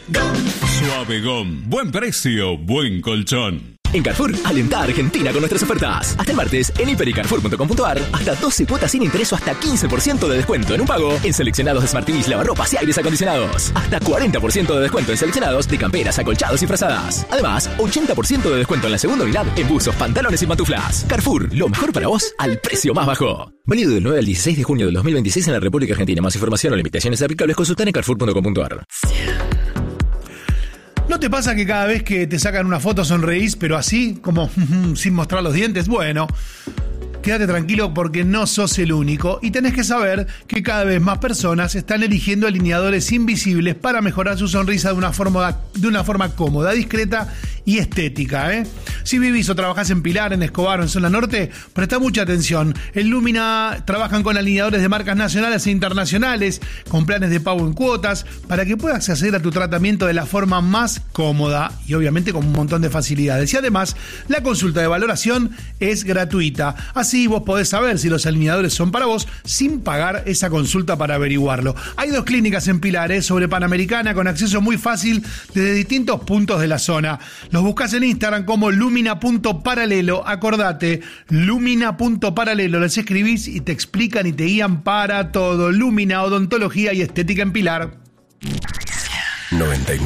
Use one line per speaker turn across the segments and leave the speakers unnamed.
Suave Gom. Buen precio, buen colchón.
En Carrefour, alentá a Argentina con nuestras ofertas. Hasta el martes, en hiper.y carrefour.com.ar, hasta 12 cuotas sin interés o hasta 15% de descuento en un pago en seleccionados Smart TVs, lavarropas y aires acondicionados. Hasta 40% de descuento en seleccionados de camperas, acolchados y frazadas. Además, 80% de descuento en la segunda unidad en buzos, pantalones y pantuflas. Carrefour, lo mejor para vos al precio más bajo. Válido del 9 al 16 de junio del 2026 en la República Argentina. Más información o limitaciones aplicables consultan en carrefour.com.ar.
¿No te pasa que cada vez que te sacan una foto sonreís, pero así, como sin mostrar los dientes? Bueno, quédate tranquilo porque no sos el único y tenés que saber que cada vez más personas están eligiendo alineadores invisibles para mejorar su sonrisa de una forma cómoda, discreta y estética, ¿eh? Si vivís o trabajás en Pilar, en Escobar o en Zona Norte, presta mucha atención. En Lumina trabajan con alineadores de marcas nacionales e internacionales, con planes de pago en cuotas, para que puedas acceder a tu tratamiento de la forma más cómoda y obviamente con un montón de facilidades. Y además, la consulta de valoración es gratuita. Así vos podés saber si los alineadores son para vos sin pagar esa consulta para averiguarlo. Hay 2 clínicas en Pilar, sobre Panamericana, con acceso muy fácil desde distintos puntos de la zona. Los buscas en Instagram como lumina.paralelo. Acordate, lumina.paralelo. Les escribís y te explican y te guían para todo. Lumina, odontología y estética en Pilar.
99.9.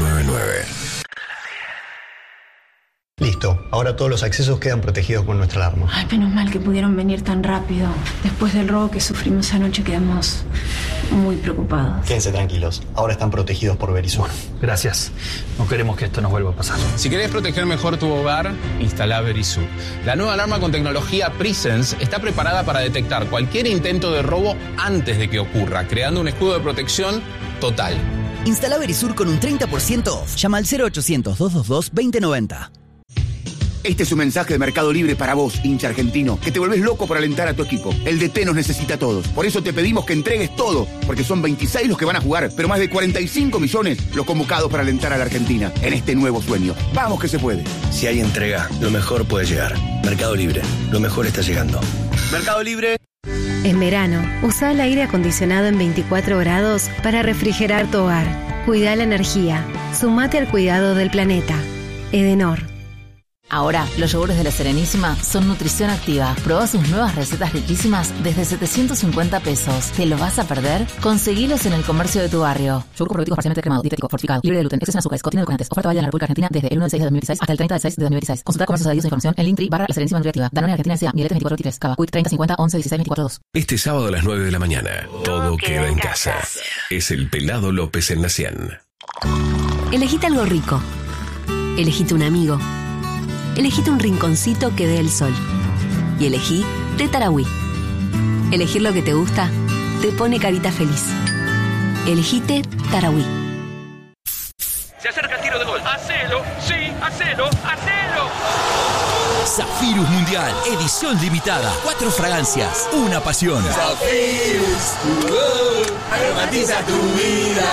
Listo, ahora todos los accesos quedan protegidos con nuestra alarma.
Ay, menos mal que pudieron venir tan rápido. Después del robo que sufrimos anoche quedamos muy preocupados.
Quédense tranquilos, ahora están protegidos por Verisur.
Gracias, no queremos que esto nos vuelva a pasar.
Si querés proteger mejor tu hogar, instalá Verisur. La nueva alarma con tecnología Presence está preparada para detectar cualquier intento de robo antes de que ocurra, creando un escudo de protección total.
Instala Verisur con un 30% off. Llama al 0800-222-2090.
Este es un mensaje de Mercado Libre para vos, hincha argentino, que te volvés loco por alentar a tu equipo. El DT nos necesita a todos. Por eso te pedimos que entregues todo, porque son 26 los que van a jugar, pero más de 45 millones los convocados para alentar a la Argentina en este nuevo sueño. ¡Vamos que se puede!
Si hay entrega, lo mejor puede llegar. Mercado Libre, lo mejor está llegando.
Mercado Libre.
En verano, usa el aire acondicionado en 24 grados para refrigerar tu hogar. Cuida la energía. Sumate al cuidado del planeta. Edenor.
Ahora, los yogures de La Serenísima son nutrición activa. Probá sus nuevas recetas riquísimas desde 750 pesos. ¿Te lo vas a perder? Conseguilos en el comercio de tu barrio. Yogur probiótico parcialmente cremado, dietético, fortificado, libre de gluten, exceso en azúcares, contiene edulcorantes. Oferta válida en la República Argentina desde el 1 de 6 de 2016 hasta el 30 de 6 de 2016. Consulta comercios adheridos e información en Linktree / La Serenísima Nutriactiva. Danone Argentina S.A. Miletes 2423. Cava. Quick 30 50 11 16 24 2.
Este sábado a las 9 de la mañana, todo queda en casa. Es el Pelado López en la 100.
Elegite algo rico. Elegite un amigo. Elegite un rinconcito que dé el sol. Y elegí Té Tarahui. Elegir lo que te gusta te pone carita feliz. Elegí Té Tarahui.
Se acerca el tiro de gol. ¡Hacelo! ¡Sí! ¡Hacelo! ¡Hacelo!
Zafirus Mundial, edición limitada. 4 fragancias, una pasión.
Zafirus, aromatiza tu vida.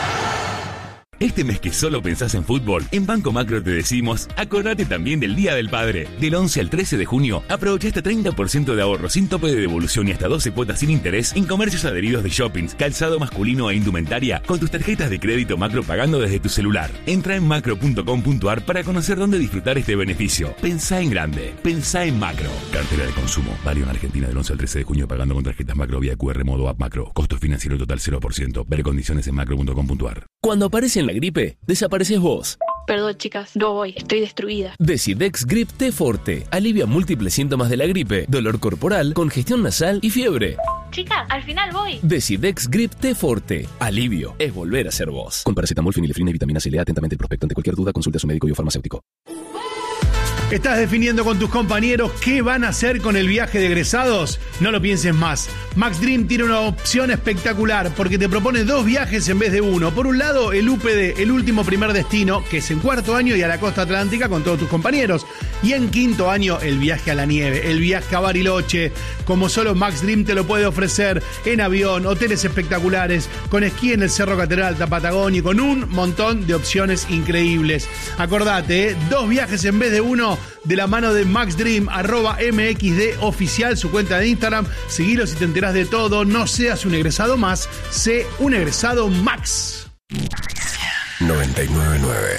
Este mes que solo pensás en fútbol, en Banco Macro te decimos, acordate también del Día del Padre. Del 11 al 13 de junio, aprovecha hasta 30% de ahorro sin tope de devolución y hasta 12 cuotas sin interés en comercios adheridos de shoppings, calzado masculino e indumentaria con tus tarjetas de crédito Macro pagando desde tu celular. Entra en macro.com.ar para conocer dónde disfrutar este beneficio. Pensá en grande, pensá en Macro. Cartera de consumo, válido en Argentina del 11 al 13 de junio pagando con tarjetas Macro vía QR modo app Macro. Costo financiero total 0%. Ver condiciones en macro.com.ar.
Cuando aparece en la gripe, desapareces vos.
Perdón, chicas, no voy, estoy destruida.
Decidex Grip T Forte alivia múltiples síntomas de la gripe, dolor corporal, congestión nasal y fiebre.
Chicas, al final voy.
Decidex Grip T Forte. Alivio es volver a ser vos. Con paracetamol, fenilefrina y vitamina C. Lea atentamente el prospecto. Ante cualquier duda, consulte a su médico y o farmacéutico.
¿Estás definiendo con tus compañeros qué van a hacer con el viaje de egresados? No lo pienses más. Max Dream tiene una opción espectacular porque te propone 2 viajes en vez de uno. Por un lado, el UPD, el último primer destino, que es en 4º año y a la costa atlántica con todos tus compañeros. Y en 5º año, el viaje a la nieve, el viaje a Bariloche, como solo Max Dream te lo puede ofrecer en avión, hoteles espectaculares, con esquí en el Cerro Catedral, Alta Patagonia y con un montón de opciones increíbles. Acordate, 2 viajes en vez de uno, de la mano de Max Dream, @MXDoficial, su cuenta de Instagram. Seguilos y te enterás de todo. No seas un egresado más, sé un egresado Max.
999.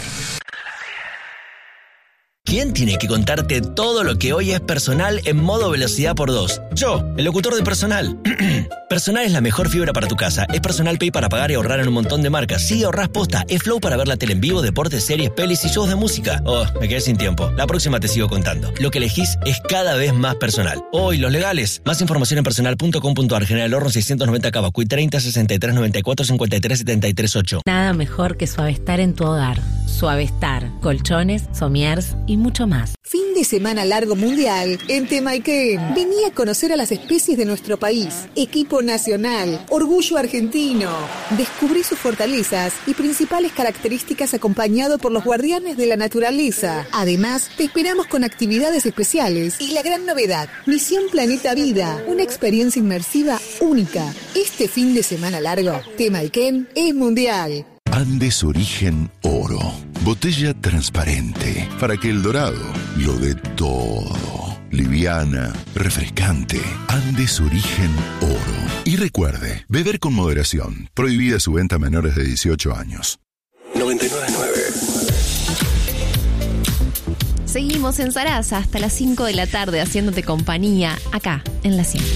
¿Quién tiene que contarte todo lo que hoy es personal en modo velocidad por 2? Yo, el locutor de Personal. Personal es la mejor fibra para tu casa. Es Personal Pay para pagar y ahorrar en un montón de marcas. Sí, ahorrás posta. Es Flow para ver la tele en vivo, deportes, series, pelis y shows de música. Oh, me quedé sin tiempo. La próxima te sigo contando. Lo que elegís es cada vez más personal. Oh, y los legales. Más información en personal.com.ar. General Horno 690 Cavacuy 30 63 94 53 73 8.
Nada mejor que Suavestar en tu hogar. Suavestar, colchones, somiers y mucho más.
Fin de semana largo mundial en Temaiken. Vení a conocer a las especies de nuestro país. Equipo nacional, orgullo argentino. Descubrí sus fortalezas y principales características acompañado por los guardianes de la naturaleza. Además, te esperamos con actividades especiales y la gran novedad, Misión Planeta Vida, una experiencia inmersiva única. Este fin de semana largo, Temaiken es mundial.
Andes Origen Oro. Botella transparente para que el dorado lo dé todo. Liviana, refrescante. Andes Origen Oro. Y recuerde, beber con moderación. Prohibida su venta a menores de 18 años.
999.
Seguimos en Sarasa hasta las 5 de la tarde haciéndote compañía acá en La 100.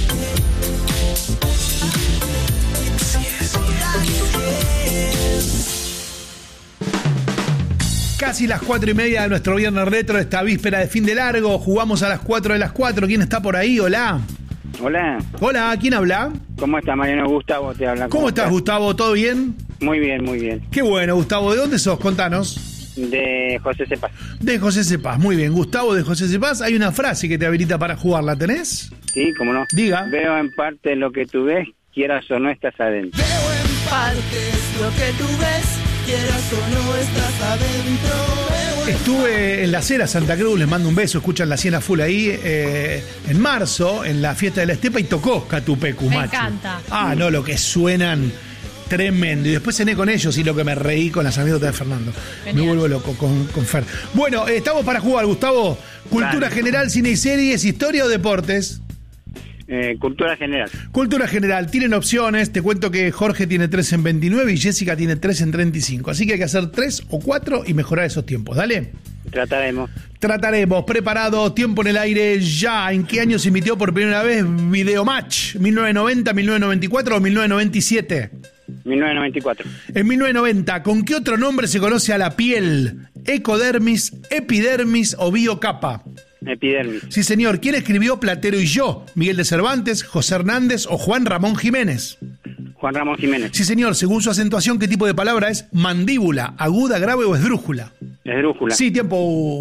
Casi las 4:30 de nuestro viernes retro, esta víspera de fin de largo. Jugamos a las 4 de las 4. ¿Quién está por ahí? Hola.
Hola.
Hola, ¿quién habla?
¿Cómo está, Mariano? Gustavo te habla.
¿Cómo estás, Gustavo? ¿Todo bien?
Muy bien, muy bien.
Qué bueno, Gustavo. ¿De dónde sos? Contanos.
De José Cepaz.
De José Cepaz, muy bien. Gustavo de José Cepaz, hay una frase que te habilita para jugar. ¿La tenés?
Sí, cómo no.
Diga.
Veo en parte lo que tú ves, quieras o no estás adentro.
Veo en partes lo que tú ves, quieras o no estás adentro.
Estuve en la Cera Santa Cruz, les mando un beso, escuchan la 100 a full ahí, en marzo, en la fiesta de la Estepa, y tocó Catupecu,
Me
macho.
encanta.
Ah, no, lo que suenan, tremendo. Y después cené con ellos y lo que me reí con las anécdotas de Fernando.
Genial.
Me vuelvo loco con Fer. Bueno, estamos para jugar, Gustavo. Cultura general, cine y series, historia o deportes.
Cultura general.
Cultura general, tienen opciones. Te cuento que Jorge tiene 3 en 29 y Jessica tiene 3 en 35. Así que hay que hacer 3 o 4 y mejorar esos tiempos. Dale.
Trataremos.
Preparado, tiempo en el aire ya. ¿En qué año se emitió por primera vez Videomatch? ¿1990, 1994 o 1997?
1994.
En 1990, ¿con qué otro nombre se conoce a la piel? ¿Ecodermis, epidermis o biocapa?
Epidermis.
Sí, señor. ¿Quién escribió Platero y yo? ¿Miguel de Cervantes, José Hernández o Juan Ramón Jiménez?
Juan Ramón Jiménez.
Sí, señor. Según su acentuación, ¿qué tipo de palabra es? ¿Mandíbula, aguda, grave o esdrújula?
Esdrújula.
Sí, tiempo.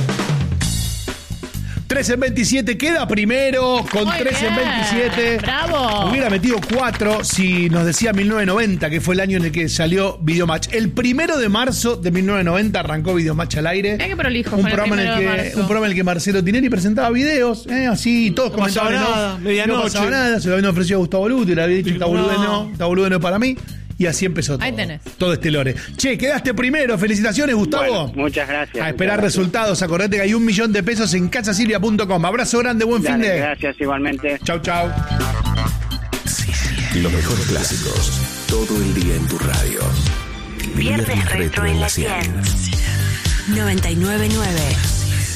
3 en 27, queda primero con
Muy
3 en
bien.
27.
¡Bravo!
Hubiera metido 4 si nos decía 1990, que fue el año en el que salió Videomatch. El 1 de marzo de 1990 arrancó Videomatch al aire.
Mirá qué prolijo
Un
fue el
programa, en
1 de
el que,
marzo.
un programa en el que Marcelo Tinelli presentaba videos, así, todos
No pasaba
comentaban.
nada,
No
medianoche.
pasaba nada, se lo habían ofrecido a Gustavo Luto y le había dicho, esta boludo no es para mí. Y así empezó todo.
Ahí tenés.
Todo este lore. Che, quedaste primero. Felicitaciones, Gustavo.
Bueno, muchas gracias.
A esperar resultados. Acordate que hay $1.000.000 en casasilvia.com. Abrazo grande, buen fin de.
Gracias, igualmente.
Chau, chau.
Los mejores clásicos, todo el día en tu radio.
Viernes retro en la 100. 999.